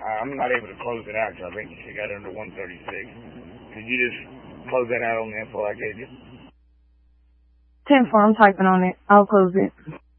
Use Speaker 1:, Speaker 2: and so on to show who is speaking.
Speaker 1: I'm not able to close it out because I think she got under 136. Could you just close that out on the info I gave you?
Speaker 2: 10-4, I'm typing on it. I'll close it.